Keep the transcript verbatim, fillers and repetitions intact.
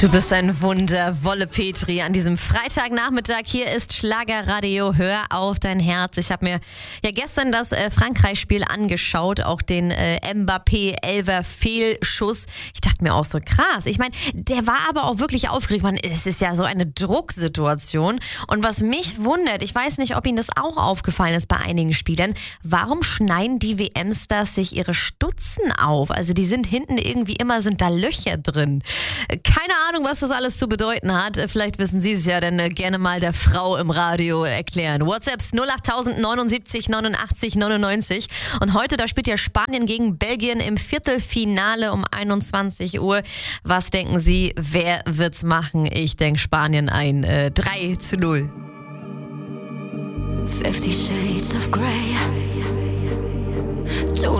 Du bist ein Wunder, Wolle Petri. An diesem Freitagnachmittag hier ist Schlagerradio. Hör auf dein Herz. Ich habe mir ja gestern das äh, Frankreich-Spiel angeschaut, auch den äh, Mbappé-Elfer-Fehlschuss. Ich dachte mir auch so, krass. Ich meine, der war aber auch wirklich aufgeregt. Man, es ist ja so eine Drucksituation. Und was mich wundert, ich weiß nicht, ob Ihnen das auch aufgefallen ist bei einigen Spielern, warum schneiden die W M-Stars sich ihre Stutzen auf? Also die sind hinten irgendwie immer, sind da Löcher drin. Keine Ahnung, was das alles zu bedeuten hat. Vielleicht wissen Sie es ja, dann gerne mal der Frau im Radio erklären. WhatsApps null acht neunundsiebzig neunundachtzig neunundneunzig. Und heute, da spielt ja Spanien gegen Belgien im Viertelfinale um einundzwanzig Uhr. Was denken Sie, wer wird's machen? Ich denke Spanien ein äh, drei zu null. Fifty Shades of Grey.